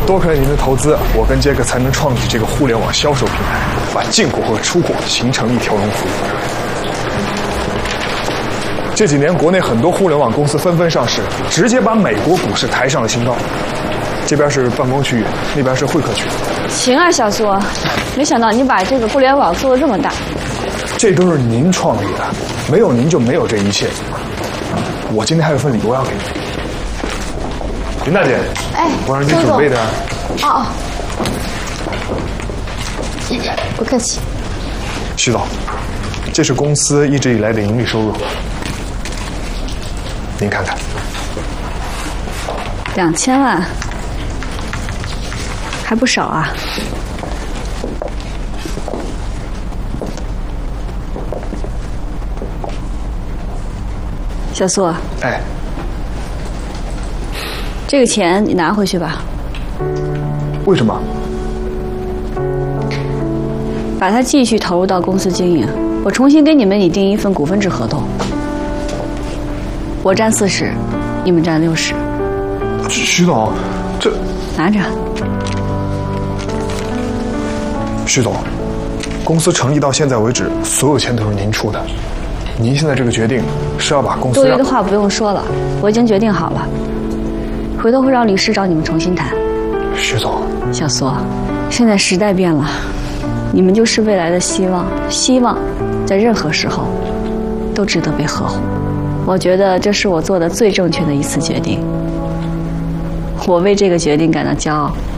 多亏了您的投资，我跟杰克才能创立这个互联网销售平台，把进口和出口形成一条龙服务。这几年国内很多互联网公司纷纷上市，直接把美国股市抬上了新高。这边是办公区域，那边是会客区。 行啊，小苏，没想到你把这个互联网做得这么大。 这都是您创立的，没有您就没有这一切。我今天还有份礼物要给你。林大姐， 哎， 我让你准备的。 哦，不客气。 徐总，这是公司一直以来的盈利收入，您看看。 2000万，还不少啊。小苏， 哎， 这个钱你拿回去吧。 为什么？ 把它继续投入到公司经营。我重新跟你们拟定一份股份制合同，我占40%，你们占60%。 徐总，这拿着。 徐总，公司成立到现在为止，所有钱都是您出的。您现在这个决定是要把公司多余的话不用说了，我已经决定好了。回头会让律师找你们重新谈。 徐总， 小苏，现在时代变了，你们就是未来的希望，希望在任何时候都值得被呵护。我觉得这是我做的最正确的一次决定，我为这个决定感到骄傲。